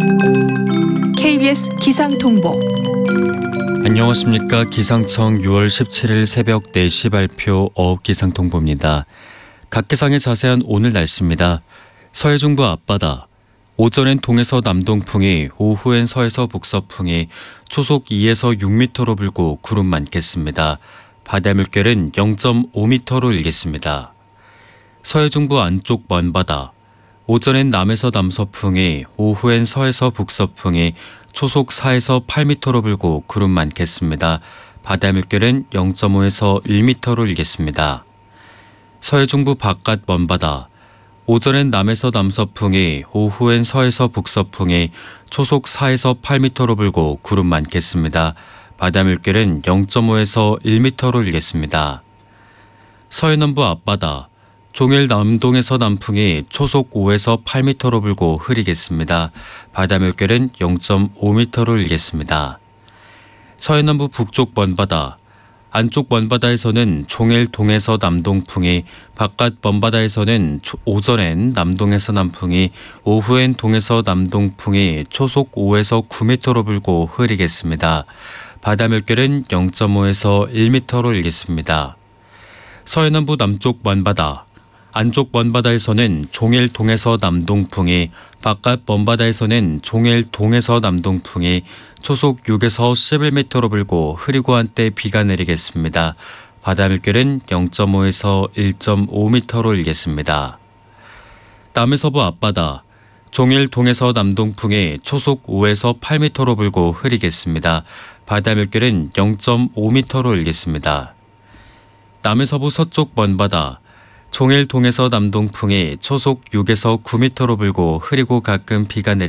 KBS 기상통보. 안녕하십니까. 기상청 6월 17일 새벽 4시 발표 어업기상통보입니다. 각 기상의 자세한 오늘 날씨입니다. 서해중부 앞바다. 오전엔 동에서 남동풍이, 오후엔 서에서 북서풍이 초속 2에서 6m로 불고 구름 많겠습니다. 바다 물결은 0.5m로 일겠습니다. 서해중부 안쪽 먼바다. 오전엔 남에서 남서풍이, 오후엔 서에서 북서풍이 초속 4에서 8m로 불고 구름 많겠습니다. 바다 물결은 0.5에서 1m로 일겠습니다. 서해중부 바깥 먼바다. 오전엔 남에서 남서풍이, 오후엔 서에서 북서풍이 초속 4에서 8m로 불고 구름 많겠습니다. 바다 물결은 0.5에서 1m로 일겠습니다. 서해남부 앞바다. 종일 남동에서 남풍이 초속 5에서 8m로 불고 흐리겠습니다. 바다 물결은 0.5m로 일겠습니다. 서해남부 북쪽 먼바다. 안쪽 먼바다에서는 종일 동에서 남동풍이, 바깥 먼바다에서는 오전엔 남동에서 남풍이, 오후엔 동에서 남동풍이 초속 5에서 9m로 불고 흐리겠습니다. 바다 물결은 0.5에서 1m로 일겠습니다. 서해남부 남쪽 먼바다. 안쪽 먼바다에서는 종일 동에서 남동풍이, 바깥 먼바다에서는 종일 동에서 남동풍이 초속 6에서 11m로 불고 흐리고 한때 비가 내리겠습니다. 바다 물결은 0.5에서 1.5m로 일겠습니다. 남해서부 앞바다. 종일 동에서 남동풍이 초속 5에서 8m로 불고 흐리겠습니다. 바다 물결은 0.5m로 일겠습니다. 남해서부 서쪽 먼바다. 종일 동에서 남동풍이 초속 6에서 9m로 불고 흐리고 가끔 비가 내리겠습니다.